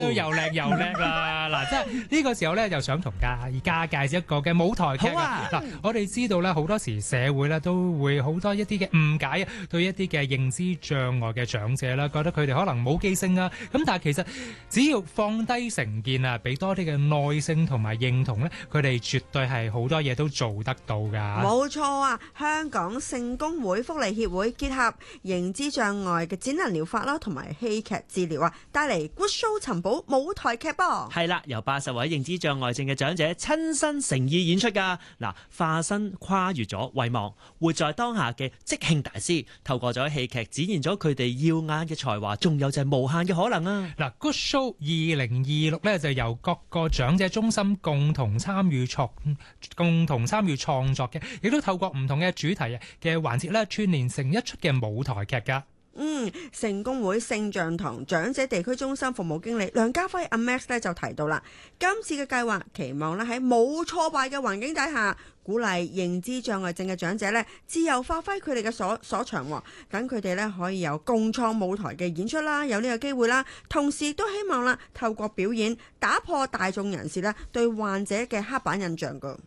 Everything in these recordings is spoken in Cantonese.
都又靚又叻啦！嗱，即係呢個時候咧，就想同大家介紹一個嘅舞台劇啊！嗱，我哋知道咧，好多時社會咧都會好多一啲嘅誤解啊，對一啲嘅認知障礙嘅長者啦，覺得佢哋可能冇記性啊。咁但係其實只要放低成見啊，俾多啲嘅耐性同埋認同咧，佢哋絕對係好多嘢都做得到㗎。 冇錯啊！香港聖公會福利協會結合認知障礙嘅展能療法啦，同埋戲劇治療啊，帶嚟 Good Show 尋寶舞台劇噃。 係啦，由80位認知障礙症嘅長者親身誠意演出㗎。嗱，化身跨越咗遺忘，活在當下嘅即興大師，透過咗戲劇展現咗佢哋耀眼嘅才華，仲有就係無限嘅可能啊！ 嗱，Good Show 2026咧就由各個長者中心共同參與創作嘅，亦都透過唔同嘅主題嘅環節咧串連成一出嘅舞台劇㗎。 聖公會聖象堂長者地區中心服務經理梁家輝阿 Max 咧就提到啦，今次嘅計劃期望咧喺冇挫敗嘅環境底下，鼓勵認知障礙症嘅長者咧自由發揮佢哋嘅所長，等佢哋咧可以有共創舞台嘅演出啦，有呢個機會啦，同時都希望啦透過表演打破大眾人士咧對患者嘅刻板印象㗎。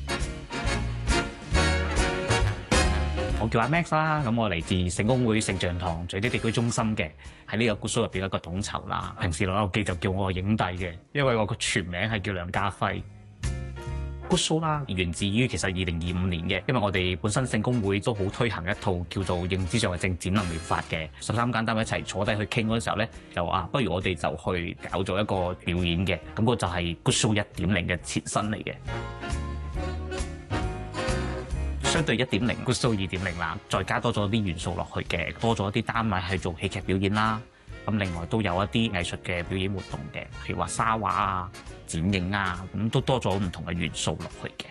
我叫阿 Max 啦，咁我嚟自聖公會聖象堂長者地區中心嘅，喺呢個 Good Show 入邊一個統籌啦。平時老友記就叫我影帝嘅，因為我個全名係叫梁家輝。Good Show 啦，源自於其實2025年嘅，因為我哋本身聖公會都好推行一套叫做認知障礙症展能療法嘅，13間單位一齊坐低去傾嗰陣時候咧，就不如我哋就去搞咗一個表演嘅，咁個就係 Good Show 1.0嘅前身嚟嘅。相對1.0 Good Show 2.0啦，再加多咗啲元素落去嘅，多咗一啲單位係做戲劇表演啦。咁另外都有一啲藝術嘅表演活動嘅，譬如話沙畫啊、剪影啊，咁都多咗唔同嘅元素落去嘅。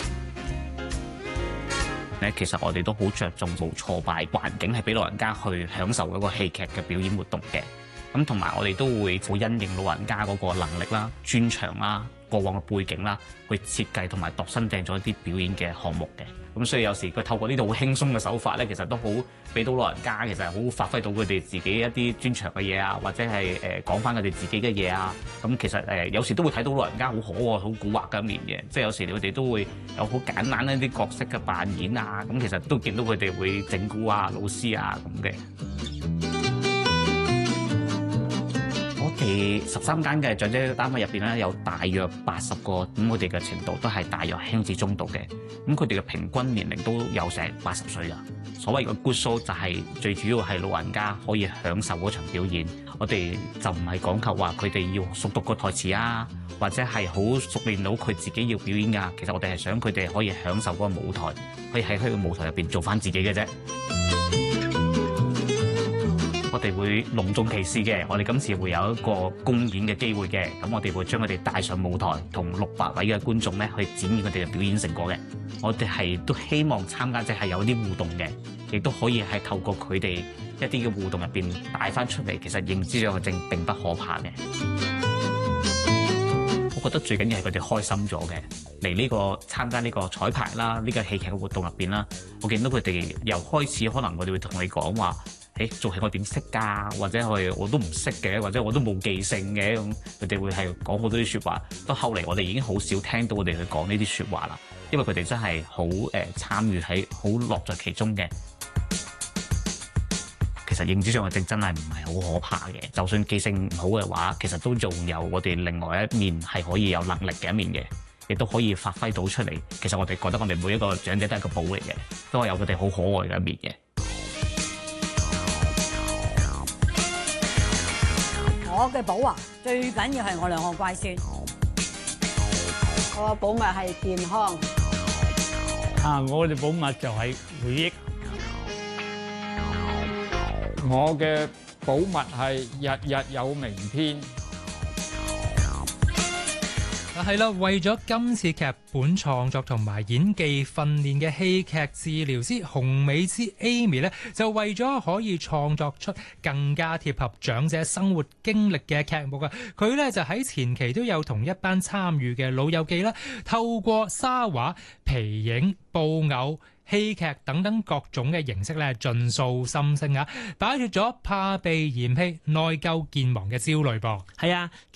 其實我哋都好着重冇挫敗環境，係俾老人家去享受嗰個戲劇嘅表演活動嘅。咁同埋我哋都會好因應老人家嗰個能力啦、專長啦、過往嘅背景啦，去設計同埋度身訂咗一啲表演嘅項目嘅。咁所以有時佢透過呢度好輕鬆嘅手法咧，其實都好俾到老人家，其實好發揮到佢哋自己一啲專長嘅嘢啊，或者係講翻佢哋自己嘅嘢啊。咁其實有時都會睇到老人家好可愛、好古惑嘅一面嘅，即係有時佢哋都會有好簡單一啲角色嘅扮演啊。咁其實都見到佢哋會整蠱啊、老師啊咁嘅。13間嘅長者單位入邊咧，有大約80個，咁我哋嘅程度都係大約輕至中度嘅，咁佢哋嘅平均年齡都有成80歲啦。所謂嘅 Good Show 就係最主要係老人家可以享受嗰場表演，我哋就唔係講求話佢哋要熟讀個台詞啊，或者係好熟練到佢自己要表演㗎。其實我哋係想佢哋可以享受嗰個舞台，可以喺佢個舞台入邊做翻自己嘅啫。我哋會隆重其事嘅，我哋今次會有一個公演嘅機會嘅，咁我哋會將佢哋帶上舞台，同600位嘅觀眾咧去展現佢哋嘅表演成果嘅。我哋係都希望參加者係有啲互動嘅，亦都可以係透過佢哋一啲嘅互動入邊帶翻出嚟，其實認知障礙症並不可怕嘅。我覺得最緊要係佢哋開心咗嘅，嚟呢個參加呢個彩排啦，呢個戲劇嘅活動入邊啦，我見到佢哋由開始可能我哋會同你講話。做戲我點識㗎？或者我都唔識嘅，或者我都冇記性嘅咁，佢哋會係講好多啲説話。到後嚟我哋已經好少聽到我哋去講呢啲説話啦，因為佢哋真係好參與喺好樂在其中嘅。其實認知障礙症真係唔係好可怕嘅，就算記性唔好嘅話，其實都仲有我哋另外一面係可以有能力嘅一面嘅，亦都可以發揮到出嚟。其實我哋覺得我哋每一個長者都係個寶嚟嘅，都係有佢哋好可愛嘅一面嘅。 我嘅寶啊，最緊要係我2個乖孫。 我嘅寶物係健康。 我哋寶物就係回憶。我嘅寶物係日日有明天。 係啦，為咗今次劇本創作同埋演技訓練嘅戲劇治療師洪美芝 Amy 咧，就為咗可以創作出更加貼合長者生活經歷嘅劇目啊，佢咧就喺前期都有同一班參與嘅老友記啦，透過沙畫、皮影、布偶、戲劇等等各種嘅形式咧，盡訴心聲啊，擺脫咗怕被嫌棄、內疚健忘嘅焦慮噃。 係啊。